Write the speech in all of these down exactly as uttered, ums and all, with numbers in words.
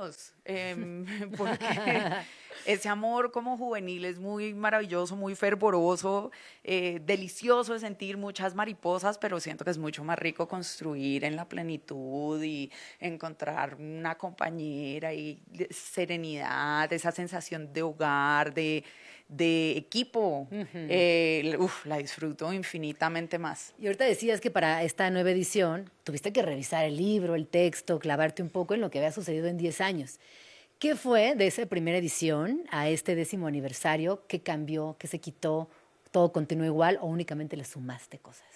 todos, eh, porque ese amor como juvenil es muy maravilloso, muy fervoroso, eh, delicioso de sentir, muchas mariposas, pero siento que es mucho más rico construir en la plenitud y encontrar una compañera y serenidad, esa sensación de hogar, de, de equipo. Uh-huh. eh, uf, la disfruto infinitamente más. Y ahorita decías que para esta nueva edición tuviste que revisar el libro, el texto, clavarte un poco en lo que había sucedido en diez años. ¿Qué fue de esa primera edición a este décimo aniversario? ¿Qué cambió? ¿Qué se quitó? ¿Todo continuó igual o únicamente le sumaste cosas?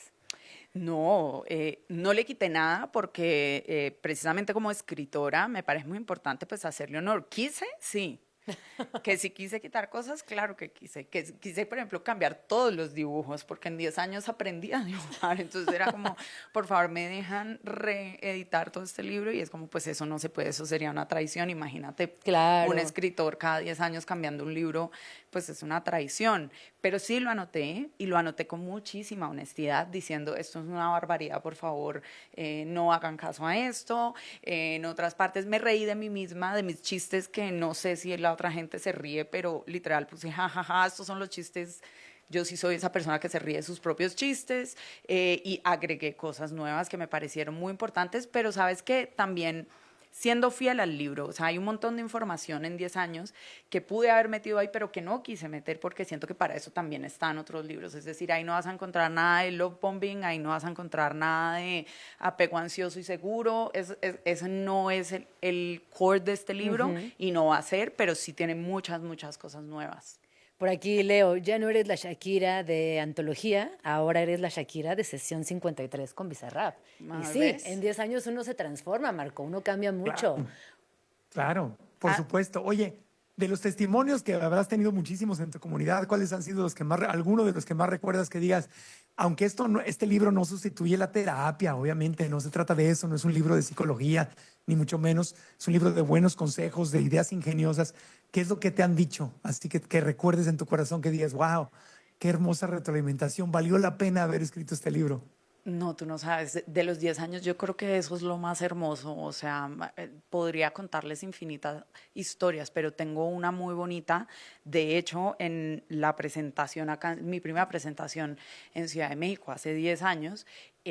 No, eh, no le quité nada porque eh, precisamente como escritora me parece muy importante pues hacerle honor. ¿Quise? Sí. Que si quise quitar cosas, claro que quise. Que quise, por ejemplo, cambiar todos los dibujos, porque en diez años aprendí a dibujar. Entonces era como, por favor, me dejan reeditar todo este libro. Y es como, pues eso no se puede, eso sería una traición. Imagínate, claro, un escritor cada diez años cambiando un libro, pues es una traición. Pero sí lo anoté, y lo anoté con muchísima honestidad, diciendo, esto es una barbaridad, por favor, eh, no hagan caso a esto. Eh, en otras partes me reí de mí misma, de mis chistes, que no sé si la otra gente se ríe, pero literal puse, jajaja, ja, ja, estos son los chistes. Yo sí soy esa persona que se ríe de sus propios chistes, eh, y agregué cosas nuevas que me parecieron muy importantes, pero ¿sabes qué? También siendo fiel al libro, o sea, hay un montón de información en diez años que pude haber metido ahí, pero que no quise meter porque siento que para eso también están otros libros, es decir, ahí no vas a encontrar nada de love bombing, ahí no vas a encontrar nada de apego ansioso y seguro, ese es, es, no es el, el core de este libro, uh-huh, y no va a ser, pero sí tiene muchas, muchas cosas nuevas. Por aquí leo, ya no eres la Shakira de antología, ahora eres la Shakira de sesión cincuenta y tres con Bizarrap. Y sí, ¿ves? En diez años uno se transforma, Marco, uno cambia mucho. Claro, claro, por ah. supuesto. Oye, de los testimonios que habrás tenido muchísimos en tu comunidad, ¿cuáles han sido los que más, alguno de los que más recuerdas que digas, aunque esto no, este libro no sustituye la terapia, obviamente, no se trata de eso, no es un libro de psicología, ni mucho menos, es un libro de buenos consejos, de ideas ingeniosas. ¿Qué es lo que te han dicho? Así que, que recuerdes en tu corazón que digas, wow, qué hermosa retroalimentación, valió la pena haber escrito este libro. No, tú no sabes, de los diez años yo creo que eso es lo más hermoso, o sea, podría contarles infinitas historias, pero tengo una muy bonita. De hecho, en la presentación acá, mi primera presentación en Ciudad de México hace diez años,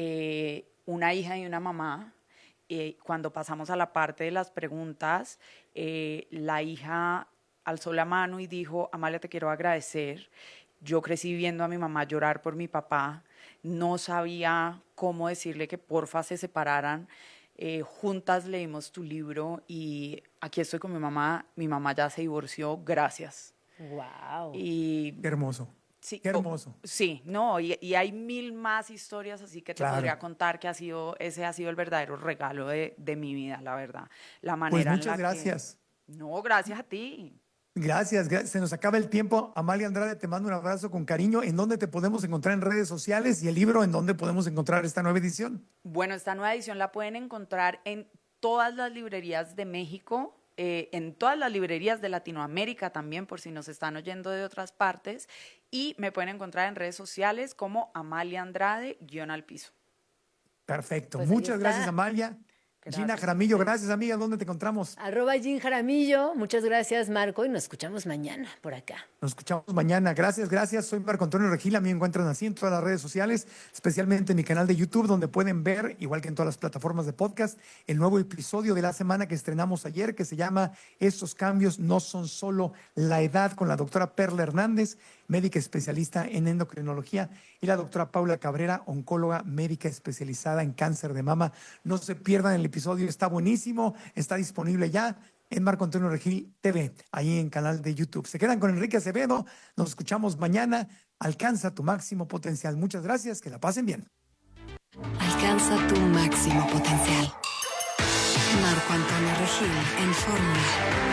eh, una hija y una mamá, eh, cuando pasamos a la parte de las preguntas, eh, la hija alzó la mano y dijo, Amalia, te quiero agradecer, yo crecí viendo a mi mamá llorar por mi papá, no sabía cómo decirle que porfa se separaran, eh, juntas leímos tu libro y aquí estoy con mi mamá, mi mamá ya se divorció, gracias. Wow. Y qué hermoso. Sí, qué hermoso. Oh, sí, no, y, y hay mil más historias así que te claro. podría contar que ha sido, ese ha sido el verdadero regalo de, de mi vida, la verdad. La manera pues muchas en la gracias. Que... No, gracias a ti. Gracias, gracias, se nos acaba el tiempo. Amalia Andrade, te mando un abrazo con cariño. ¿En dónde te podemos encontrar en redes sociales? Y el libro, ¿en dónde podemos encontrar esta nueva edición? Bueno, esta nueva edición la pueden encontrar en todas las librerías de México, eh, en todas las librerías de Latinoamérica también, por si nos están oyendo de otras partes, y me pueden encontrar en redes sociales como Amalia Andrade, guión al piso. Perfecto, pues muchas gracias, Amalia. Gracias. Gina Jaramillo, gracias, amiga. ¿Dónde te encontramos? Arroba Gin Jaramillo. Muchas gracias, Marco. Y nos escuchamos mañana por acá. Nos escuchamos mañana. Gracias, gracias. Soy Marco Antonio Regil. A mí me encuentran así en todas las redes sociales, especialmente en mi canal de YouTube, donde pueden ver, igual que en todas las plataformas de podcast, el nuevo episodio de la semana que estrenamos ayer, que se llama Estos cambios no son solo la edad, con la doctora Perla Hernández, médica especialista en endocrinología, y la doctora Paula Cabrera, oncóloga médica especializada en cáncer de mama. No se pierdan el episodio, está buenísimo, está disponible ya en Marco Antonio Regil T V, ahí en canal de YouTube. Se quedan con Enrique Acevedo, nos escuchamos mañana. Alcanza tu máximo potencial. Muchas gracias, que la pasen bien. Alcanza tu máximo potencial. Marco Antonio Regil en Fórmula.